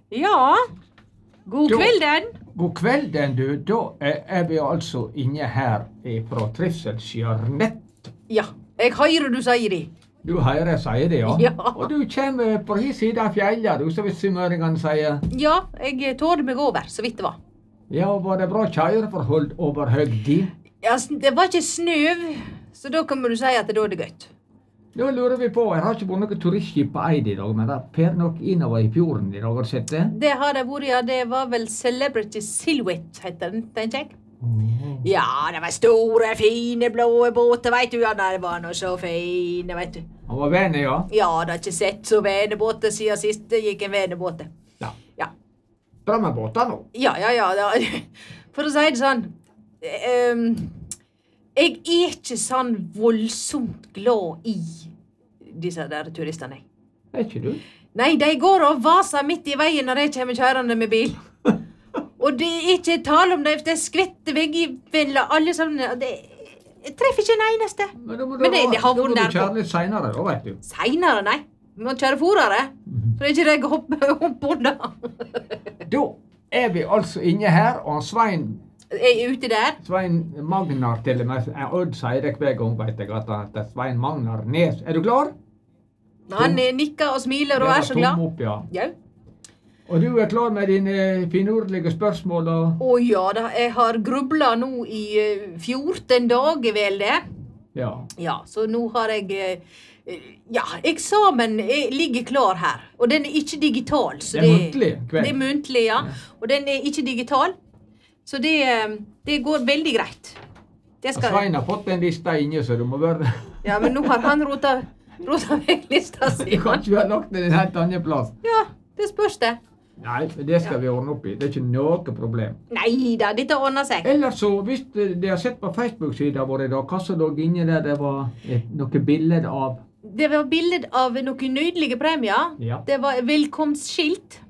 Ja, god kvelden. God kvelden, du. Da er vi altså inne her fra Trivselskjørnet. Ja, jeg hører du sier det. Du hører jeg sier det, ja? Ja. Og du kommer på den siden av fjellet, du, så hvis summøringene sier. Ja, jeg tårde meg over, så vidt det var. Ja, var det bra kjøreforhold over høgdi? Ja, det var ikke snøv, så da kan du si at da er det gøtt. Da lurer vi på, jeg har ikke vært noe turistskip på Eid i dag, men det fer nok innover i fjorden i dag, har du sett det? Det har det vært, ja. Det var vel Celebrity Silhouette, heter den, tenker jeg. Ja, det var store, fine, blå båter, vet du. Ja, det var noe så fine, vet du. Han var venner, ja? Ja, det har ikke sett så venebåter siden sist det gikk en venebåter. Ja. Ja. Drømmebåter nå? Ja. For å si det sånn, jeg er ikke sånn voldsomt glad i disse der turistene. Er ikke du? Nei, de går og vaser midt i veien når jeg kommer kjørende med bil. Og det er ikke tale om det skvetter veggivennler, alle sammen. Jeg treffer ikke en eneste. Men da må det har du vært der kjøre litt senere, da, vet du. Senere, nei. Vi må kjøre forere, så ikke jeg hopper opp unna. Da er vi altså inne her, og Svein Jeg er ute der. Svein Magnar til og med. Odd sier det hver gang, vet jeg, at det er Svein Magnar Nes. Er du klar? Han nikker og smiler og er så glad. Opp, ja. Ja. Og du er klar med dine finurlige spørsmål? Å ja da, jeg har grublet nå i 14 dager, vel det. Ja. Ja, så nå har jeg... Ja, eksamen ligger klar her. Og den er ikke digital. Så Det er muntlig kveld. Det er muntlig, ja. Og den er ikke digital. Så det går veldig greit. Det skal... Svein har fått en lista inne, så du må være... Ja, men nå har han rota vekk lista si. Jeg kan ikke ha lagt den en helt annen plass. Ja, det spørs det. Nei, men det skal vi ordne opp i. Det er ikke noe problem. Neida, dette ordner seg. Ellers så, hvis de har sett på Facebook-siden vår i dag, hva så lå inne der det var noe bilder av? Det var bilder av noen nydelige premier. Ja. Det var velkomstskilt.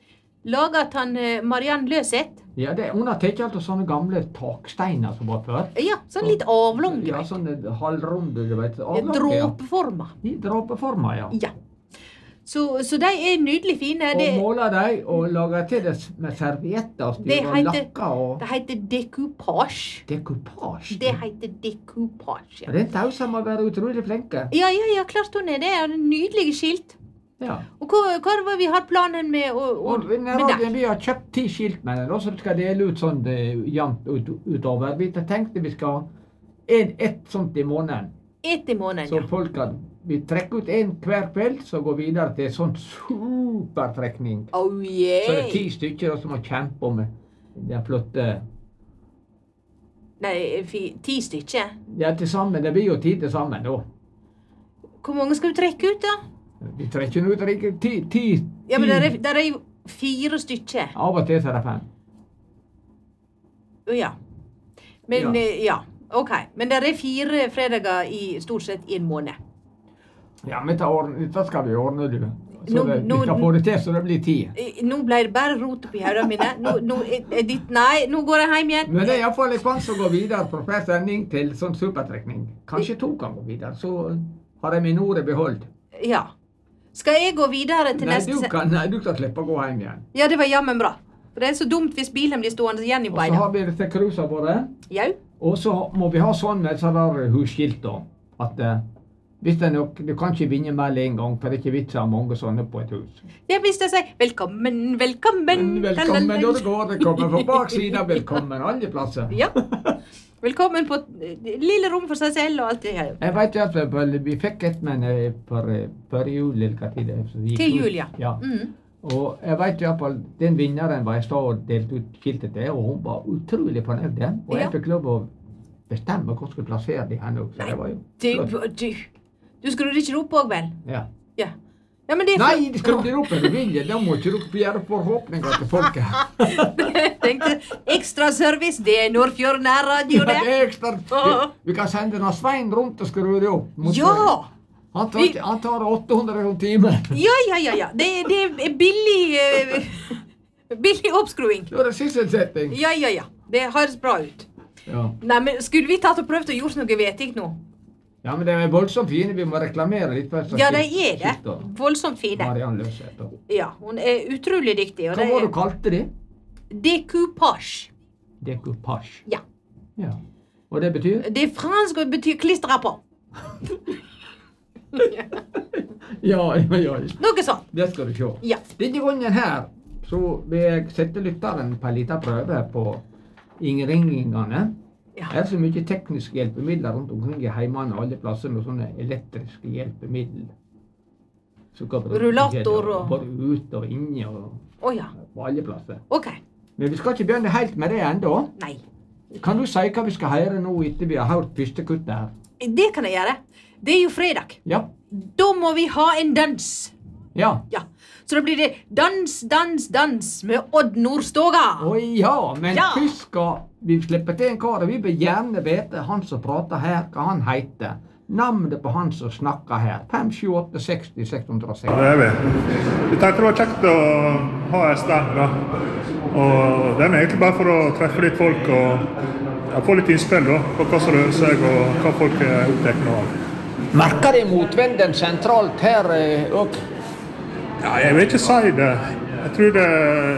Laget han Mariann Løseth. Ja, hun har tatt alt av sånne gamle taksteiner som var før. Ja, sånn litt avlang. Ja, sånne halvrunde, du vet. Avlang, Dråpeforma. Ja. Dråpeforma, ja. Ja. Så de er nydelig fine. Og måler de, og lager til det med servietter, styr og lakker og... Det heter decoupage. Decoupage? Det heter decoupage, ja. Ja, den tausa må være utrolig flinke. Ja, klart hun er det. Det er nydelige skilt. Ja. Og hva var vi har planen med Vi har kjøpt 10 skilt med den, og så skal dele ut sånn jevnt utover. Vi tenkte vi skal ha ett sånt i måneden. Ett i måneden, så ja. Folk kan, vi trekker ut en hver kveld, så går videre til sånn supertrekning. Oh yeah! Så det er 10 stykker som må kjempe med den flotte... Nei, 10 stykker? Ja, til sammen. Det blir jo 10 til sammen, da. Hvor mange skal du trekke ut, da? Vi trekker ut 10. Ja, men der er jo 4 stykker. Av og til så er det 5. Ja. Men, ja. Ok. Men der er 4 fredager i stort sett i en måned. Ja, men dette skal vi ordne, du. Så vi skal få det til, så det blir 10. Nå ble det bare rot oppi hodene mine. Nei, nå går jeg hjem igjen. Men det er i hvert fall en sjanse å gå videre på hver sending til sånn supertrekning. Kanskje 2 kan gå videre, så har jeg min ord i behold. Ja. Skal jeg gå videre til neste... Nei, du kan slippe å gå hjem igjen. Ja, det var jammen bra. For det er så dumt hvis bilen blir stående igjen i beina. Og så har vi dette cruiset våre. Ja. Og så må vi ha sånn med sånn der husskilt da, at hvis det er nok, du kan ikke vinne mer en gang, for det er ikke vits av mange sånne på et hus. Ja, hvis jeg sier velkommen, velkommen. Velkommen når det går, det kommer fra baksiden, velkommen alle plasser. Ja, velkommen på lille rom for seg selv og alt det her. Jeg vet jo at vi fikk et med før jul, eller hva tid det er. Til jul, ja. Ja. Og jeg vet i hvert fall, den vinneren var jeg stod og delte ut skiltet til, og hun var utrolig fornøyd. Og jeg fikk lov å bestemme hvor jeg skulle plassere de henne også. Så det var jo du skrudde ikke opp også, vel? Ja. Ja, men det er... Nei, det skrudde opp en vilje. Da må ikke du gjøre forhåpninger til folket. Jeg tenkte, ekstra service, det er Nordfjord nærradio, det. Ja, det er ekstra. Vi kan sende noen Svein rundt og skru det opp. Ja! Han tar 800 timer. Ja. Det er billig oppskruing. Da er det sysselsetting. Ja. Det høres bra ut. Ja. Nei, men skulle vi tatt og prøvd å gjøre noe vetig nå? Ja, men det er voldsomt fine. Vi må reklamere litt først. Ja, de er det. Voldsomt fine. Marianne Løseth. Ja, hun er utrolig dyktig. Hva var det du kalte det? Decoupage. Decoupage. Ja. Ja. Og det betyr? Det er fransk og betyr klistre på. Ja. Noe sånt. Det skal du se. Ja. Denne gangen her, så vil jeg sette lytteren på en liten prøve på innringingene. Ja. Det er så mye tekniske hjelpemidler rundt omkring i heimene og alle plasser med sånne elektriske hjelpemidler. Rullator og... Både ute og inne og ja. på alle plasser. Ok. Men vi skal ikke begynne helt med det enda. Nei. Kan du si hva vi skal høre nå etter vi har hørt første kuttet her? Det kan jeg gjøre. Det er jo fredag. Ja. Da må vi ha en dans. Ja. Ja. Så da blir det dans, dans, dans med Odd Nordstoga. Ja, men Ja. først skal vi slippe til en kar, og vi vil gjerne vite han som prater her, hva han heter. Navnet på han som snakker her. 5, 7, 8, 60, 660. Det er vi. Vi tenkte det var kjekt å ha en stand da. Og det er egentlig bare for å treffe litt folk og få litt innspill da, på hva som rører seg og hva folk er opptatt av. Merker de motvinden sentralt her òg? Ja, jeg vil ikke si det. Jeg tror det...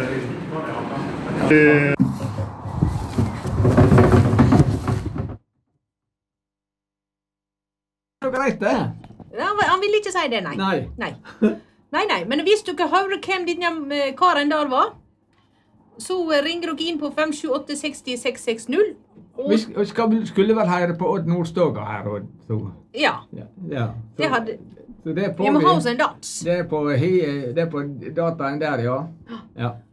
Det er greit det. Ja, han vil ikke si det, nei. Nei. Nei. Men hvis dere hører hvem denne karen der var, så ringer dere inn på 578-60-660. Vi skulle vel høre på Odd Nordstoga her. Så. Ja. Så, Det hadde... så det Vi må ha oss en dans. Det er på dataen der, ja.